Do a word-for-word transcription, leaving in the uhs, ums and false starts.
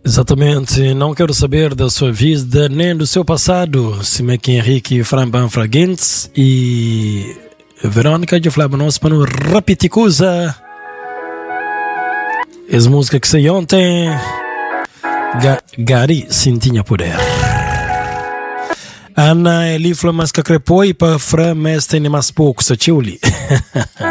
Exatamente, não quero saber da sua vida nem do seu passado. Simek Henrique Framban Fraguentes e Verônica de Flabanos para no Rapiticusa. Essa música que saiu ontem, Ga Gari Sintinha Poder. Ana Elifla Masca Crepoi para Fra Mestre nem mais pouco, Sachiuli.